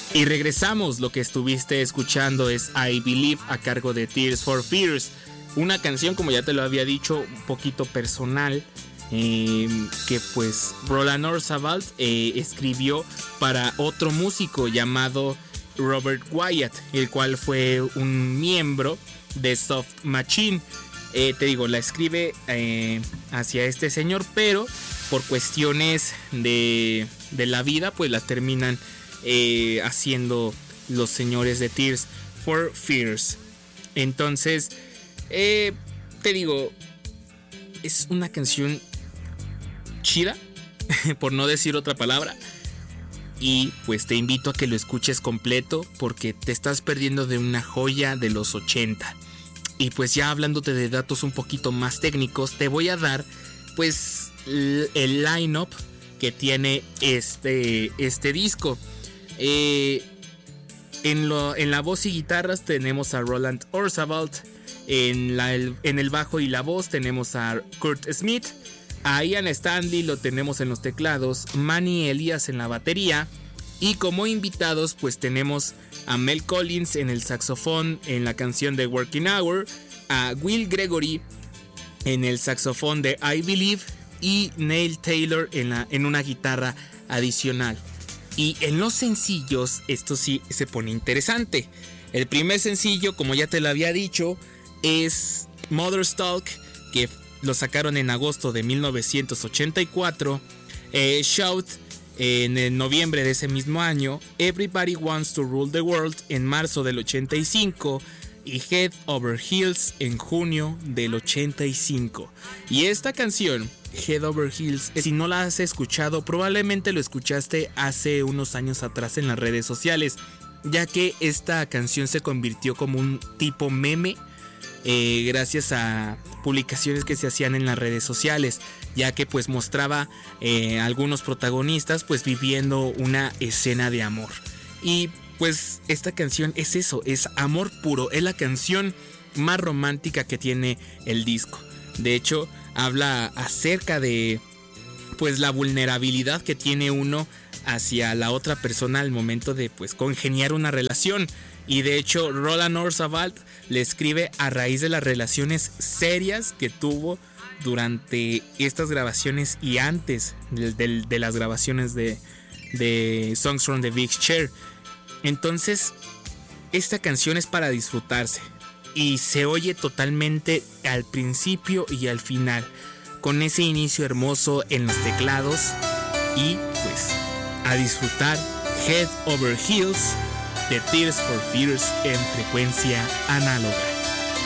Y regresamos, lo que estuviste escuchando es I Believe a cargo de Tears for Fears, una canción, como ya te lo había dicho, un poquito personal, que pues Roland Orzabal escribió para otro músico llamado Robert Wyatt, el cual fue un miembro de Soft Machine. Te digo, la escribe hacia este señor, pero por cuestiones de la vida pues la terminan haciendo los señores de Tears for Fears. Entonces te digo, es una canción chida, por no decir otra palabra, y pues te invito a que lo escuches completo porque te estás perdiendo de una joya de los 80. Y pues ya hablándote de datos un poquito más técnicos, te voy a dar pues el line-up que tiene este disco. En la voz y guitarras tenemos a Roland Orzabal. En el bajo y la voz tenemos a Kurt Smith. A Ian Stanley lo tenemos en los teclados. Manny Elias en la batería. Y como invitados pues tenemos a Mel Collins en el saxofón en la canción de Working Hour. A Will Gregory en el saxofón de I Believe. Y Neil Taylor en una guitarra adicional. Y en los sencillos esto sí se pone interesante. El primer sencillo, como ya te lo había dicho, es Mother's Talk, que lo sacaron en agosto de 1984. Shout en el noviembre de ese mismo año. Everybody Wants to Rule the World en marzo del 85. Y Head Over Heels en junio del 85. Y esta canción, Head Over Heels, si no la has escuchado, probablemente lo escuchaste hace unos años atrás en las redes sociales, ya que esta canción se convirtió como un tipo meme gracias a publicaciones que se hacían en las redes sociales, ya que pues mostraba algunos protagonistas pues viviendo una escena de amor. Y pues esta canción es eso, es amor puro, es la canción más romántica que tiene el disco. De hecho, habla acerca de pues la vulnerabilidad que tiene uno hacia la otra persona al momento de pues congeniar una relación. Y de hecho, Roland Orzabal le escribe a raíz de las relaciones serias que tuvo durante estas grabaciones y antes de las grabaciones de Songs from the Big Chair. Entonces, esta canción es para disfrutarse y se oye totalmente al principio y al final, con ese inicio hermoso en los teclados. Y pues a disfrutar Head Over Heels de Tears for Fears en frecuencia análoga.